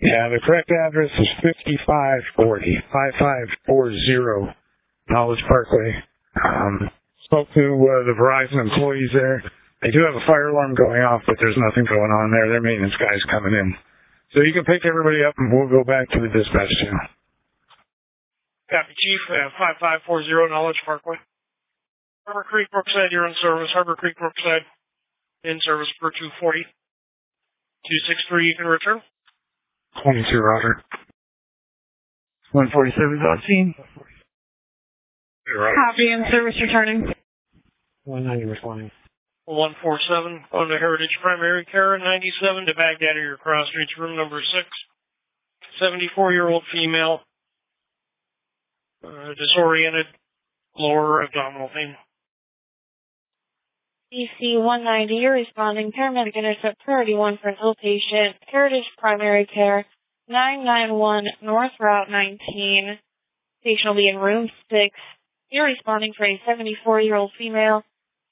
Yeah, the correct address is 5540 Knowledge Parkway. Spoke to the Verizon employees there. They do have a fire alarm going off, but there's nothing going on there. Their maintenance guy's coming in. So you can pick everybody up, and we'll go back to the dispatch channel. Copy, Chief. 5540 Knowledge Parkway. Harbor Creek, Brookside, you're in service. Harbor Creek, Brookside, in service for 240. 263, you can return. 22, Roger. 147 is on scene. Copy, in service returning. 190 responding. 147 on to Heritage Primary Care, 97 to Baghdad or your cross streets, room number 6. 74-year-old female, disoriented, lower abdominal pain. DC 190, you're responding. Paramedic intercept priority 1 for an ill patient. Heritage Primary Care, 991 North Route 19. Patient will be in room 6. You're responding for a 74-year-old female.